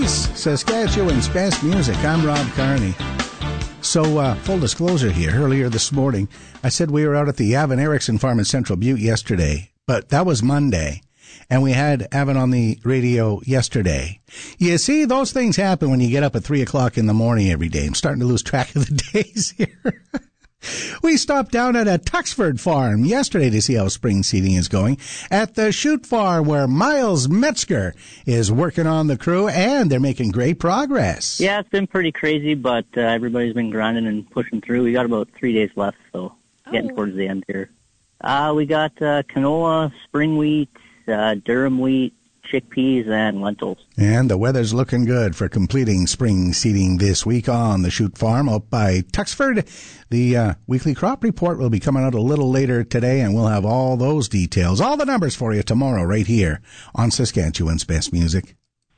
Saskatchewan's best music. I'm Rob Carney. So, full disclosure here, earlier this morning, I said we were out at the Avon Erickson farm in Central Butte yesterday, but that was Monday, and we had Avon on the radio yesterday. You see, those things happen when you get up at 3 o'clock in the morning every day. I'm starting to lose track of the days here. We stopped down at a Tuxford farm yesterday to see how spring seeding is going. At the Chute Farm, where Miles Metzger is working on the crew, and they're making great progress. Yeah, it's been pretty crazy, but everybody's been grinding and pushing through. We got about 3 days left, so getting towards the end here. We got canola, spring wheat, durum wheat, chickpeas, and lentils. And the weather's looking good for completing spring seeding this week on the Chute Farm up by Tuxford. The weekly crop report will be coming out a little later today, and we'll have all those details, all the numbers for you tomorrow right here on Saskatchewan's Best Music.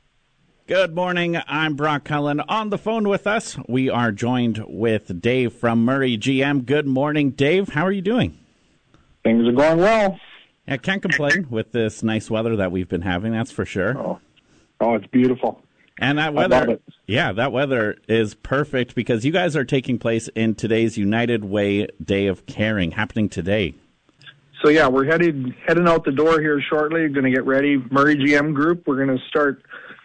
Good morning. I'm Brock Cullen. On the phone with us, we are joined with Dave from Murray GM. Good morning, Dave. How are you doing? Things are going well. I can't complain with this nice weather that we've been having, that's for sure. Oh, it's beautiful. And that weather, I love it. Yeah, that weather is perfect because you guys are taking place in today's United Way Day of Caring, happening today. So, yeah, we're heading out the door here shortly. Going to get ready. Murray GM Group, we're going to start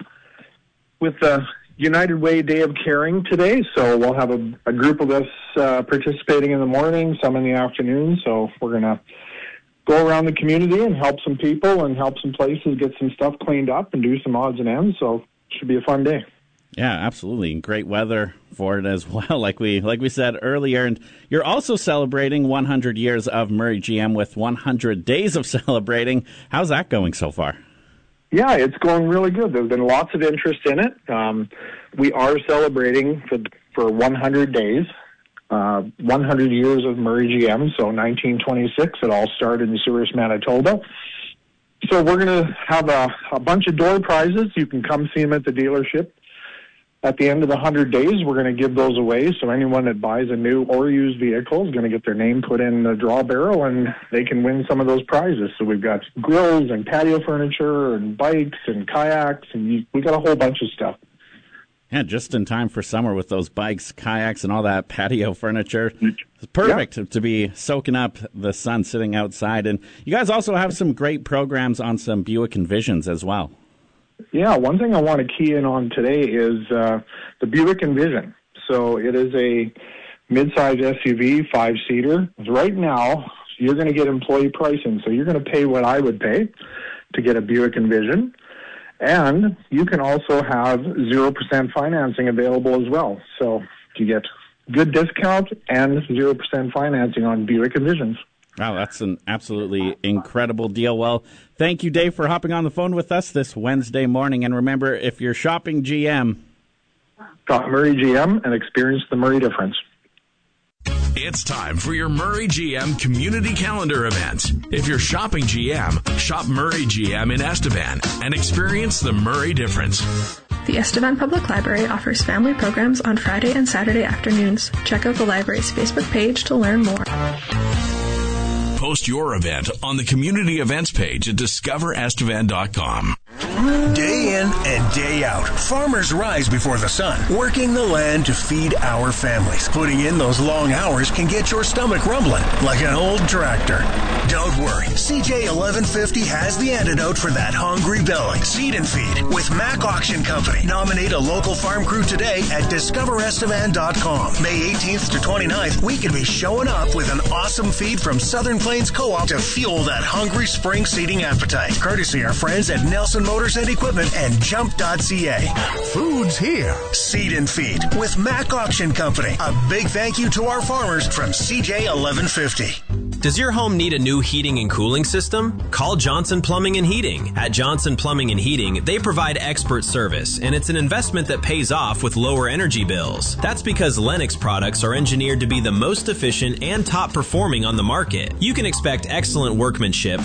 with the United Way Day of Caring today. So we'll have a group of us participating in the morning, some in the afternoon. So we're going to go around the community and help some people and help some places get some stuff cleaned up and do some odds and ends. So it should be a fun day. Yeah, absolutely. Great weather for it as well, like we said earlier. And you're also celebrating 100 years of Murray GM with 100 days of celebrating. How's that going so far? Yeah, it's going really good. There's been lots of interest in it. We are celebrating for 100 days. 100 years of Murray GM, so 1926, it all started in Souris, Manitoba. So we're going to have a bunch of door prizes. You can come see them at the dealership. At the end of the 100 days, we're going to give those away, so anyone that buys a new or used vehicle is going to get their name put in the draw barrel, and they can win some of those prizes. So we've got grills and patio furniture and bikes and kayaks, and we got a whole bunch of stuff. Yeah, just in time for summer with those bikes, kayaks, and all that patio furniture. It's perfect to be soaking up the sun sitting outside. And you guys also have some great programs on some Buick Envisions as well. Yeah, one thing I want to key in on today is the Buick Envision. So it is a mid-size SUV, 5-seater. Right now, you're going to get employee pricing. So you're going to pay what I would pay to get a Buick Envision. And you can also have 0% financing available as well. So you get good discount and 0% financing on Buick Envisions. Wow, that's an absolutely incredible deal. Well, thank you, Dave, for hopping on the phone with us this Wednesday morning. And remember, if you're shopping GM, shop Murray GM and experience the Murray difference. It's time for your Murray GM Community Calendar event. If you're shopping GM, shop Murray GM in Estevan and experience the Murray difference. The Estevan Public Library offers family programs on Friday and Saturday afternoons. Check out the library's Facebook page to learn more. Post your event on the community events page at discoverestevan.com. Day in and day out, farmers rise before the sun, working the land to feed our families. Putting in those long hours can get your stomach rumbling like an old tractor. Don't worry, CJ 1150 has the antidote for that hungry belly. Seed and Feed with Mac Auction Company. Nominate a local farm crew today at discoverestevan.com. May 18th to 29th, we could be showing up with an awesome feed from Southern Plains Co-op to fuel that hungry spring seeding appetite. Courtesy our friends at Nelson Motors and Equipment and Jump.ca. Food's here. Seed and Feed with Mac Auction Company. A big thank you to our farmers from CJ 1150. Does your home need a new heating and cooling system? Call Johnson Plumbing and Heating. At Johnson Plumbing and Heating, they provide expert service, and it's an investment that pays off with lower energy bills. That's because Lennox products are engineered to be the most efficient and top performing on the market. You can expect excellent workmanship